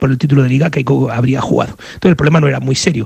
por el título de Liga que habría jugado. Entonces el problema no era muy serio.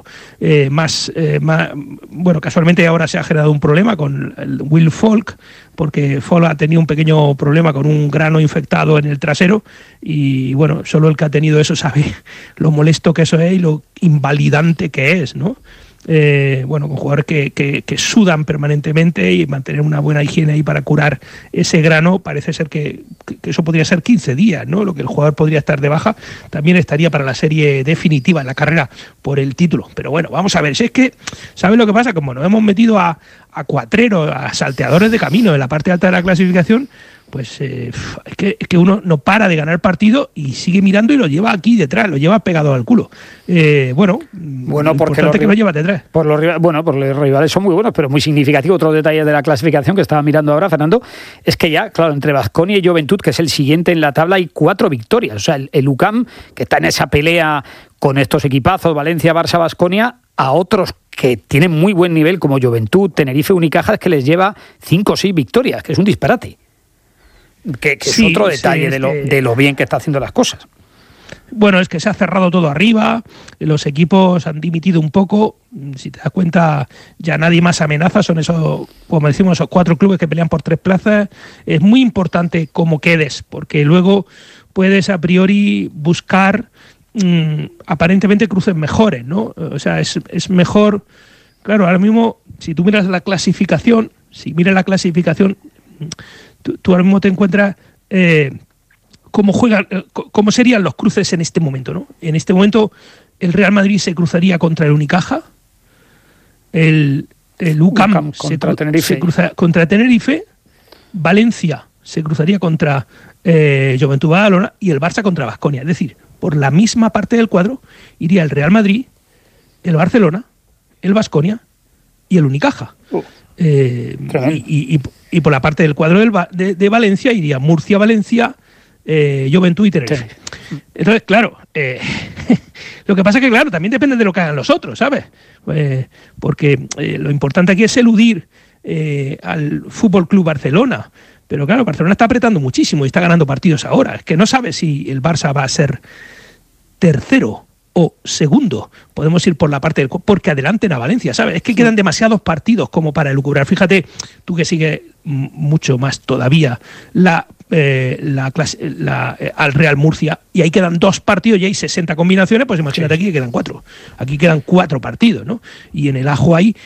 Bueno, casualmente ahora se ha generado un problema con el Will Folk, porque Folk ha tenido un pequeño problema con un grano infectado en el trasero y bueno, solo el que ha tenido eso sabe lo molesto que eso es y lo invalidante que es, ¿no? Bueno, con jugadores que sudan permanentemente y mantener una buena higiene ahí para curar ese grano, parece ser que eso podría ser 15 días, ¿no? Lo que el jugador podría estar de baja, también estaría para la serie definitiva en la carrera por el título. Pero bueno, vamos a ver, si es que, ¿sabes lo que pasa? Como nos hemos metido a cuatreros, a salteadores de camino en la parte alta de la clasificación, pues es que uno no para de ganar partido y sigue mirando y lo lleva aquí detrás, lo lleva pegado al culo. Bueno, porque que lo lleva detrás. Por los rivales son muy buenos, pero muy significativo. Otro detalle de la clasificación que estaba mirando ahora, Fernando, es que ya, claro, entre Baskonia y Joventut, que es el siguiente en la tabla, hay 4 victorias. O sea, el UCAM, que está en esa pelea con estos equipazos, Valencia, Barça, Baskonia, a otros que tienen muy buen nivel, como Joventut, Tenerife, Unicaja, es que les lleva 5 o 6 victorias, que es un disparate. Que es otro detalle de lo bien que está haciendo las cosas. Bueno, es que se ha cerrado todo arriba, los equipos han dimitido un poco, si te das cuenta ya nadie más amenaza, son esos, como decimos, esos 4 clubes que pelean por 3 plazas. Es muy importante cómo quedes, porque luego puedes a priori buscar aparentemente cruces mejores, ¿no? O sea, es mejor, claro, ahora mismo, si tú miras la clasificación, tú ahora mismo te encuentras cómo serían los cruces en este momento, ¿no? En este momento el Real Madrid se cruzaría contra el Unicaja, el UCAM se cruza contra Tenerife, Valencia se cruzaría contra Joventut Badalona y el Barça contra Baskonia. Es decir, por la misma parte del cuadro iría el Real Madrid, el Barcelona, el Baskonia y el Unicaja. Y por la parte del cuadro de Valencia iría Murcia, Valencia, Joventut y Tenerife. Entonces, claro, lo que pasa es que, claro, también depende de lo que hagan los otros, ¿sabes? Porque lo importante aquí es eludir al Fútbol Club Barcelona. Pero claro, Barcelona está apretando muchísimo y está ganando partidos ahora. Es que no sabe si el Barça va a ser tercero o segundo. Podemos ir por la parte del... porque adelanten a Valencia, ¿sabes? Es que quedan demasiados partidos como para elucubrar. Fíjate, tú que sigues mucho más todavía al Real Murcia, y ahí quedan 2 partidos y hay 60 combinaciones, pues imagínate aquí que quedan 4. Aquí quedan 4 partidos, ¿no? Y en el Ajo hay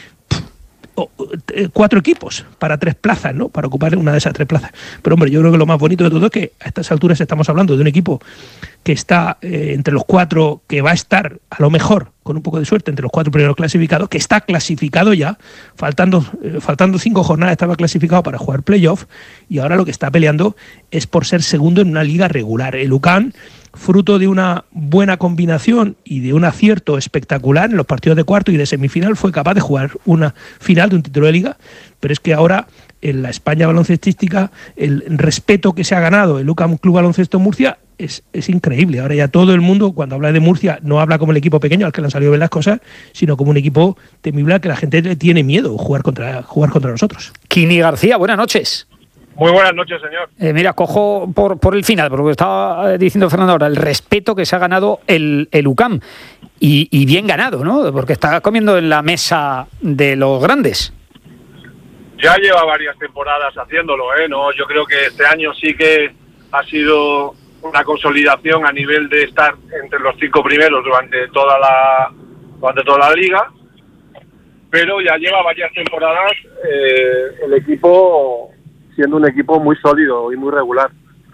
4 equipos para 3 plazas, ¿no? Para ocupar una de esas 3 plazas. Pero hombre, yo creo que lo más bonito de todo es que a estas alturas estamos hablando de un equipo que está entre los 4, que va a estar a lo mejor, con un poco de suerte, entre los 4 primeros clasificados, que está clasificado ya, faltando 5 jornadas estaba clasificado para jugar playoff, y ahora lo que está peleando es por ser segundo en una liga regular. El UCAM, fruto de una buena combinación y de un acierto espectacular en los partidos de cuarto y de semifinal, fue capaz de jugar una final de un título de liga, pero es que ahora en la España baloncestística el respeto que se ha ganado el UCAM Club Baloncesto Murcia es increíble. Ahora ya todo el mundo, cuando habla de Murcia, no habla como el equipo pequeño al que le han salido bien las cosas, sino como un equipo temible al que la gente le tiene miedo jugar contra nosotros. Kini García, buenas noches. Muy buenas noches, señor. Mira, cojo por el final, porque estaba diciendo Fernando ahora, el respeto que se ha ganado el UCAM. Y bien ganado, ¿no? Porque está comiendo en la mesa de los grandes. Ya lleva varias temporadas haciéndolo, ¿no? Yo creo que este año sí que ha sido una consolidación a nivel de estar entre los 5 primeros durante toda la liga, pero ya lleva varias temporadas el equipo siendo un equipo muy sólido y muy regular.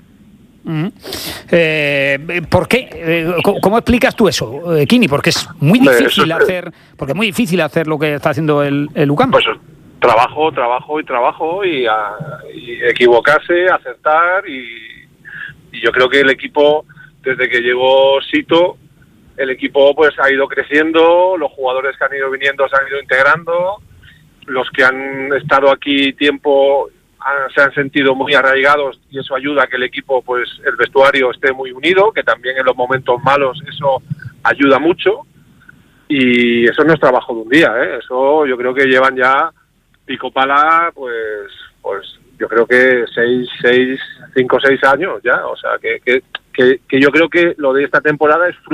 ¿Por qué? ¿Cómo explicas tú eso, Kini? Porque es muy difícil hacer lo que está haciendo el UCAM. Pues trabajo y equivocarse, acertar y yo creo que el equipo, desde que llegó Sito, el equipo pues ha ido creciendo, los jugadores que han ido viniendo se han ido integrando, los que han estado aquí tiempo se han sentido muy arraigados y eso ayuda a que el equipo, pues el vestuario esté muy unido, que también en los momentos malos eso ayuda mucho, y eso no es trabajo de un día, eso yo creo que llevan ya pico pala, pues yo creo que 5 o 6 años ya, o sea que que yo creo que lo de esta temporada es fruto